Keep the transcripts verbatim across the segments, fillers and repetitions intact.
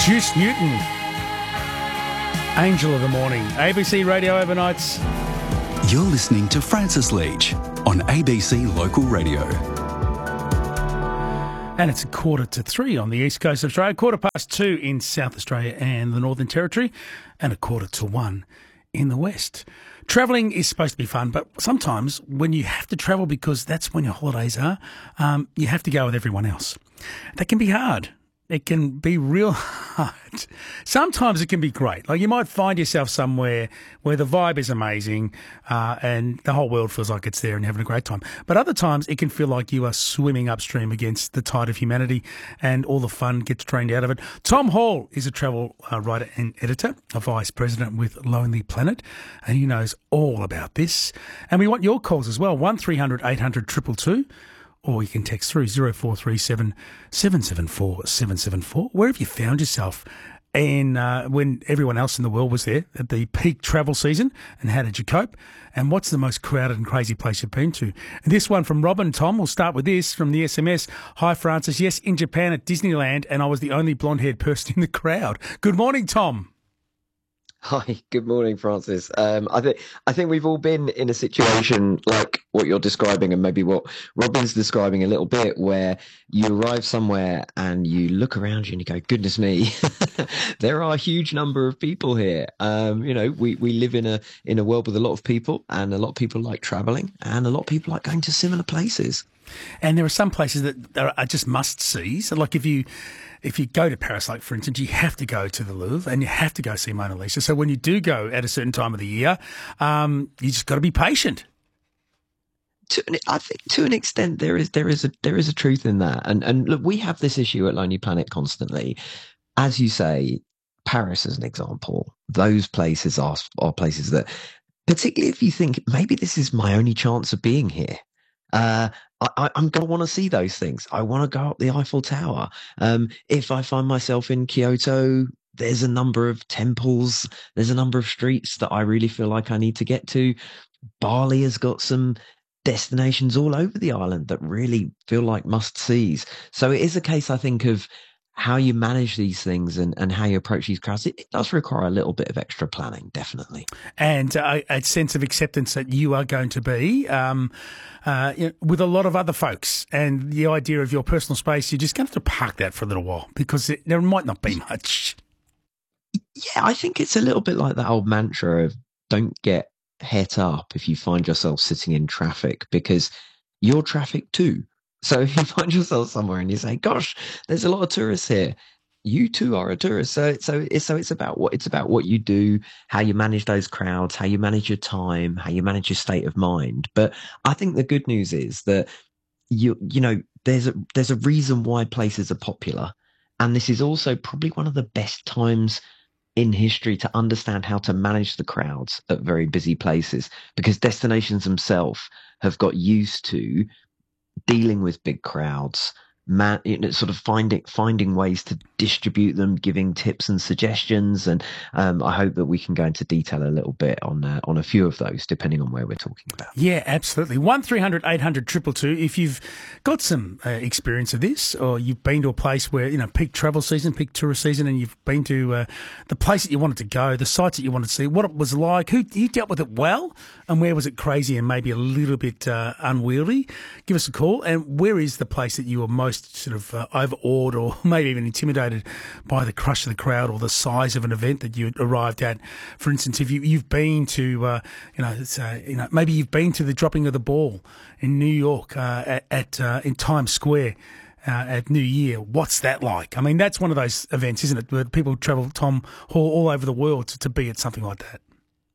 Juice Newton, Angel of the Morning, A B C Radio Overnights. You're listening to Francis Leach on A B C Local Radio. And it's a quarter to three on the east coast of Australia, quarter past two in South Australia and the Northern Territory, and a quarter to one in the west. Travelling is supposed to be fun, but sometimes when you have to travel because that's when your holidays are, um, you have to go with everyone else. That can be hard. It can be real hard. Sometimes it can be great. Like you might find yourself somewhere where the vibe is amazing uh, and the whole world feels like it's there and you're having a great time. But other times it can feel like you are swimming upstream against the tide of humanity and all the fun gets drained out of it. Tom Hall is a travel uh, writer and editor, a vice president with Lonely Planet, and he knows all about this. And we want your calls as well, one three hundred eight hundred two two two. Or you can text through zero four three seven, seven seven four, seven seven four. Where have you found yourself in, uh, when everyone else in the world was there at the peak travel season? And how did you cope? And what's the most crowded and crazy place you've been to? And this one from Robin. Tom, we'll start with this from the S M S. Hi, Francis. Yes, in Japan at Disneyland, and I was the only blonde-haired person in the crowd. Good morning, Tom. Hi, good morning, Francis. Um, I think I think we've all been in a situation like what you're describing, and maybe what Robin's describing a little bit, where you arrive somewhere and you look around you and you go, "Goodness me, there are a huge number of people here." Um, you know, we, we live in a in a world with a lot of people, and a lot of people like traveling, and a lot of people like going to similar places. And there are some places that are just must-sees. Like if you if you go to Paris, like for instance, you have to go to the Louvre and you have to go see Mona Lisa. So when you do go at a certain time of the year, um, you just got to be patient. To, I think to an extent there is there is a there is a truth in that. And and look, we have this issue at Lonely Planet constantly. As you say, Paris as an example, those places are are places that, particularly if you think maybe this is my only chance of being here. Uh, I, I'm going to want to see those things. I want to go up the Eiffel Tower. Um, if I find myself in Kyoto, there's a number of temples. There's a number of streets that I really feel like I need to get to. Bali has got some destinations all over the island that really feel like must-sees. So it is a case, I think, of how you manage these things and, and how you approach these crowds. It, it does require a little bit of extra planning, definitely. And uh, a sense of acceptance that you are going to be um, uh, you know, with a lot of other folks. And the idea of your personal space, you're just going to have to park that for a little while because it, there might not be much. Yeah, I think it's a little bit like that old mantra of don't get het up if you find yourself sitting in traffic, because you're traffic too. So if you find yourself somewhere and you say, "Gosh, there's a lot of tourists here," you too are a tourist. So, so, it's, so it's about what it's about what you do, how you manage those crowds, how you manage your time, how you manage your state of mind. But I think the good news is that you, you know, there's a there's a reason why places are popular, and this is also probably one of the best times in history to understand how to manage the crowds at very busy places, because destinations themselves have got used to dealing with big crowds, man, you know, sort of finding finding ways to distribute them, giving tips and suggestions, and um, I hope that we can go into detail a little bit on uh, on a few of those, depending on where we're talking about. Yeah, absolutely. One three hundred eight hundred two two two. If you've got some uh, experience of this, or you've been to a place where, you know, peak travel season, peak tourist season, and you've been to uh, the place that you wanted to go, the sites that you wanted to see, what it was like, who you dealt with it well, and where was it crazy and maybe a little bit uh, unwieldy, give us a call. And where is the place that you were most sort of uh, overawed or maybe even intimidated by the crush of the crowd or the size of an event that you arrived at? For instance, if you, you've been to, uh, you know, it's, uh, you know, maybe you've been to the dropping of the ball in New York uh, at, at uh, in Times Square uh, at New Year. What's that like? I mean, that's one of those events, isn't it, where people travel, Tom Hall, all over the world to, to be at something like that.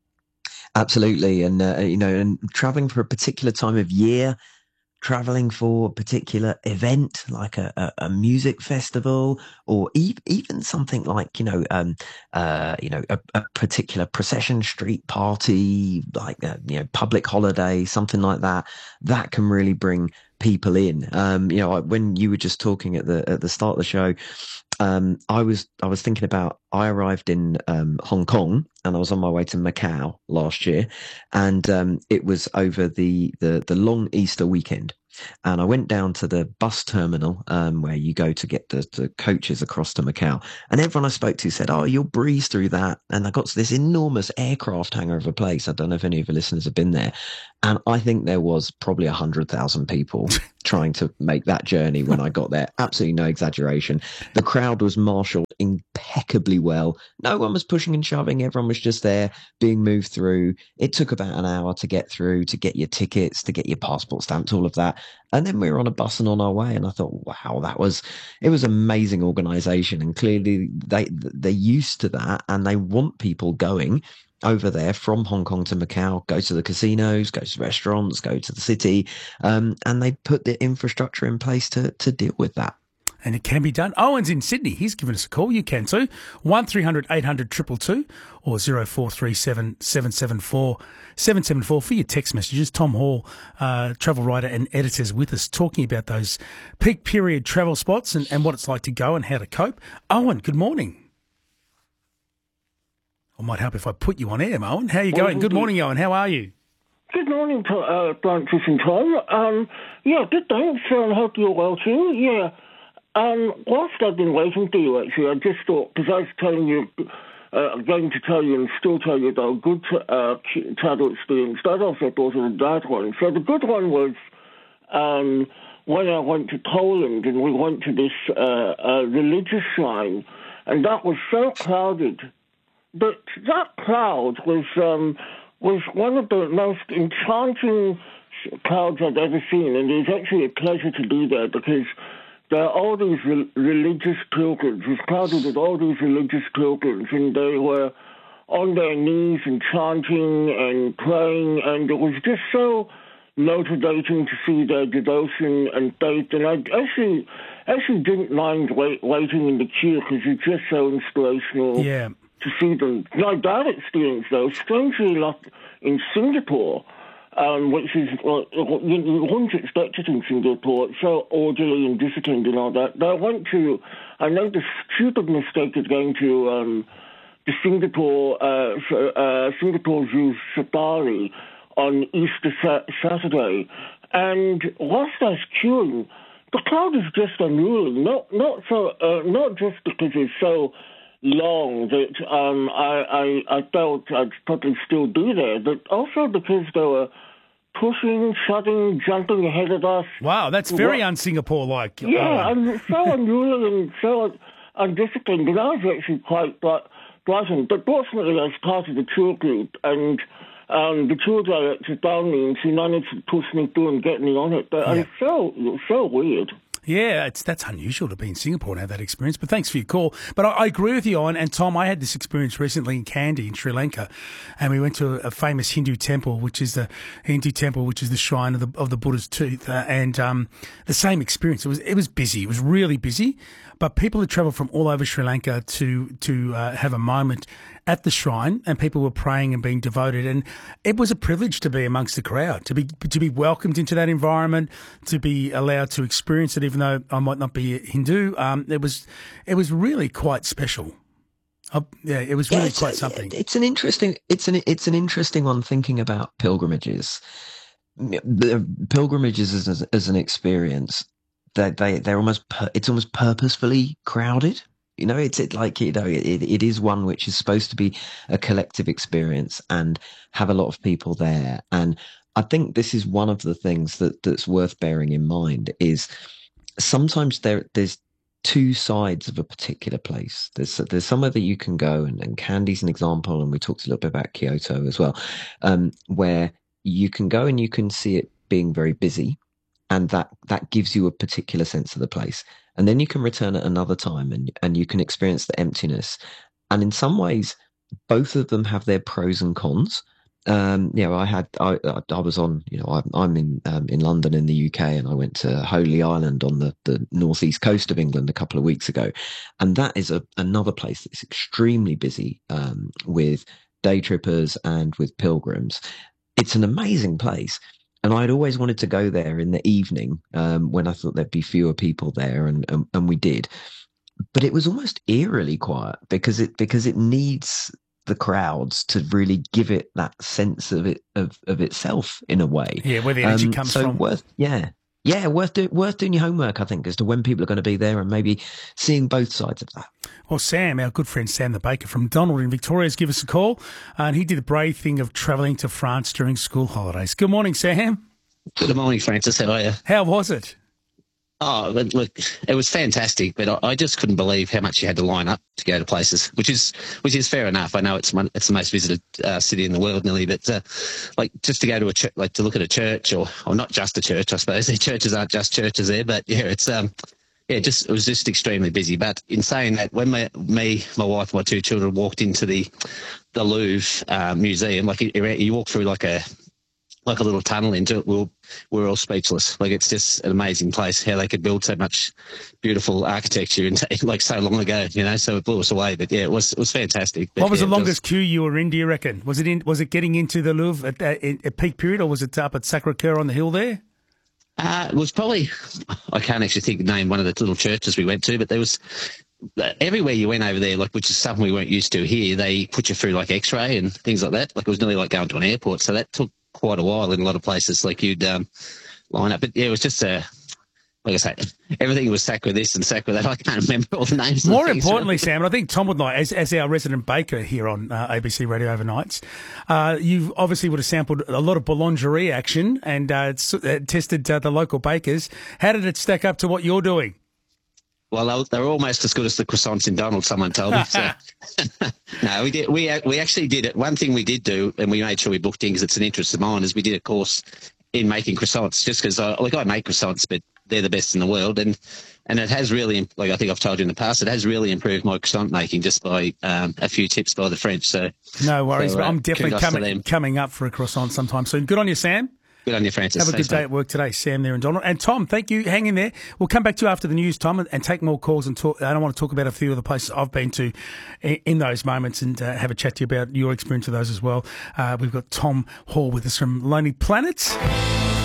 Absolutely. And, uh, you know, and traveling for a particular time of year, traveling for a particular event like a, a, a music festival, or even, even something like, you know, um, uh, you know, a, a particular procession street party, like a, you know, public holiday, something like that, that can really bring people in. Um, you know, when you were just talking at the, at the start of the show, um, I was, I was thinking about, I arrived in, um, Hong Kong, and I was on my way to Macau last year, and, um, it was over the, the, the long Easter weekend. and I went down to the bus terminal um, where you go to get the, the coaches across to Macau. And everyone I spoke to said, oh, you'll breeze through that. And I got to this enormous aircraft hangar of a place. I don't know if any of your listeners have been there. And I think there was probably one hundred thousand people trying to make that journey when I got there. Absolutely no exaggeration. The crowd was marshaled impeccably well. No one was pushing and shoving. Everyone was just there being moved through. It took about an hour to get through, to get your tickets, to get your passport stamps, all of that. And then we were on a bus and on our way. And I thought, wow, that was, it was amazing organization. And clearly they, they're used to that and they want people going over there from Hong Kong to Macau, go to the casinos, go to the restaurants, go to the city. Um, and they put the infrastructure in place to, to deal with that. And it can be done. Owen's in Sydney. He's given us a call. You can too. one three hundred eight hundred two two two or zero four three seven seven seven four seven seven four for your text messages. Tom Hall, uh, travel writer and editor, is with us talking about those peak period travel spots and, and what it's like to go and how to cope. Owen, good morning. I might help if I put you on air, Owen. How are you well, going? Good morning, Owen. How are you? Good morning, uh, Francis and Tom. Um, yeah, good, thanks. I um, hope you're well too. Yeah. Um, whilst I've been waiting for you, actually, I just thought, because I was telling you, uh, I'm going to tell you and still tell you about a good uh, travel experience, I also thought of a bad one. So the good one was um, when I went to Poland and we went to this uh, uh, religious shrine, and that was so crowded. But that crowd was um, was one of the most enchanting crowds I've ever seen, and it was actually a pleasure to be there because there are all these re- religious pilgrims. It was crowded with all these religious pilgrims, and they were on their knees and chanting and praying, and it was just so motivating to see their devotion and faith. And I actually actually didn't mind wait, waiting in the queue because it's just so inspirational. Yeah. To see them. Now, that experience, though, strangely enough, in Singapore, um, which is, uh, you wouldn't expect it in Singapore, it's so orderly and disciplined and all that. But I went to, I made the stupid mistake of going to um, the Singapore, uh, uh, Singapore Zoo Safari on Easter sa- Saturday. And whilst I was queuing, the crowd is just unruly. Not, not, so, uh, not just because it's so long that um, I, I, I felt I'd probably still be there, but also because they were pushing, shoving, jumping ahead of us. Wow, that's very what? un-Singapore-like. Yeah, uh, I'm so unruly and so undisciplined, but I was actually quite frightened. But fortunately, I was part of the tour group, and um, the tour director found me, and she managed to push me through and get me on it. But yeah. It's so, so weird. Yeah, it's that's unusual to be in Singapore and have that experience. But thanks for your call. But I, I agree with you, Owen. And Tom, I had this experience recently in Kandy in Sri Lanka, and we went to a, a famous Hindu temple, which is the Hindu temple, which is the shrine of the of the Buddha's tooth. Uh, and um, the same experience. It was it was busy. It was really busy. But people had travelled from all over Sri Lanka to to uh, have a moment at the shrine, and people were praying and being devoted, and it was a privilege to be amongst the crowd, to be to be welcomed into that environment, to be allowed to experience it, even though I might not be a Hindu. Um, it was it was really quite special. Uh, yeah, it was really yeah, quite a, something. It's an interesting it's an it's an interesting one thinking about pilgrimages. The pilgrimages as, as an experience. They they they're almost it's almost purposefully crowded. You know, it's it like you know it, it is one which is supposed to be a collective experience and have a lot of people there. And I think this is one of the things that that's worth bearing in mind is sometimes there there's two sides of a particular place. There's there's somewhere that you can go, and, and Kandy's an example, and we talked a little bit about Kyoto as well, um, where you can go and you can see it being very busy. And that, that gives you a particular sense of the place. And then you can return at another time and, and you can experience the emptiness. And in some ways, both of them have their pros and cons. Um, you know, I had, I, I was on, you know, I'm, I'm in, um, in London in the U K, and I went to Holy Island on the, the northeast coast of England a couple of weeks ago. And that is a, another place that's extremely busy, um, with day trippers and with pilgrims. It's an amazing place. And I'd always wanted to go there in the evening, um, when I thought there'd be fewer people there, and, and and we did. But it was almost eerily quiet because it because it needs the crowds to really give it that sense of it of, of itself in a way. Yeah, where the energy um, comes so from. Worth, yeah, Yeah, worth do, worth doing your homework, I think, as to when people are going to be there and maybe seeing both sides of that. Well, Sam, our good friend Sam the Baker from Donald in Victoria, has given us a call, and he did the brave thing of travelling to France during school holidays. Good morning, Sam. Good morning, Francis. How are you? How was it? Oh, look, it was fantastic, but I, I just couldn't believe how much you had to line up to go to places, which is which is fair enough. I know it's one, it's the most visited uh, city in the world, nearly, but uh, like just to go to a ch- like to look at a church, or or not just a church, I suppose. The churches aren't just churches there, but yeah, it's um yeah, just it was just extremely busy. But in saying that, when my, me, my wife, my two children walked into the the Louvre uh, museum, like you, you walk through like a like a little tunnel into it, we we're, we're all speechless. Like, it's just an amazing place, how they could build so much beautiful architecture in, like, so long ago, you know, so it blew us away. But yeah, it was it was fantastic. But, what was yeah, the longest was, queue you were in, do you reckon? Was it in? Was it getting into the Louvre at, at, at peak period, or was it up at Sacré-Cœur on the hill there? Uh, it was probably, I can't actually think name one of the little churches we went to, but there was, everywhere you went over there, like, which is something we weren't used to here, they put you through like X-ray and things like that. Like, it was nearly like going to an airport. So that took quite a while in a lot of places, like you'd um, line up. But yeah, it was just a, like I say, everything was sack with this and sack with that. I can't remember all the names. More of the importantly, Sam, and I think Tom would like, as, as our resident baker here on uh, A B C Radio Overnights, uh, you obviously would have sampled a lot of boulangerie action and uh, uh, tested uh, the local bakers. How did it stack up to what you're doing? Well, they were almost as good as the croissants in Donald, someone told me. So. No, we did. We we actually did it. One thing we did do, and we made sure we booked in because it's an interest of mine, is we did a course in making croissants. Just because, like, I make croissants, but they're the best in the world, and and it has really, like I think I've told you in the past, it has really improved my croissant making just by um, a few tips by the French. So no worries, so, uh, but I'm definitely coming coming up for a croissant sometime soon. Good on you, Sam. Good on you, Francis. Have a Thanks, good day mate. at work today, Sam there in Donald. And Tom, thank you. Hang in there. We'll come back to you after the news, Tom, and, and take more calls. And talk. I don't want to talk about a few of the places I've been to in, in those moments, and uh, have a chat to you about your experience of those as well. Uh, we've got Tom Hall with us from Lonely Planet.